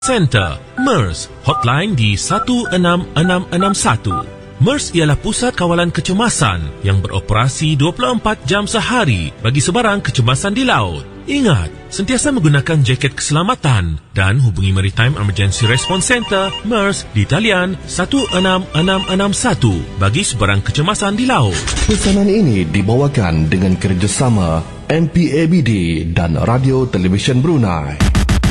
Center, MERS, hotline di 16661. MERS ialah pusat kawalan kecemasan yang beroperasi 24 jam sehari bagi sebarang kecemasan di laut. Ingat, sentiasa menggunakan jaket keselamatan dan hubungi Maritime Emergency Response Center, MERS di talian 16661 bagi sebarang kecemasan di laut. Pesanan ini dibawakan dengan kerjasama MPABD dan Radio Television Brunei.